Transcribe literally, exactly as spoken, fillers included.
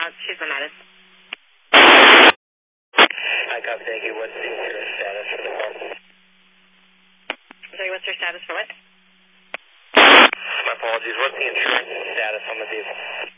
Uh, she's the Mattis. Hi, copy, thank you. What's the insurance status for the car? Sorry, what's your status for what? My apologies. What's the insurance status on the vehicle?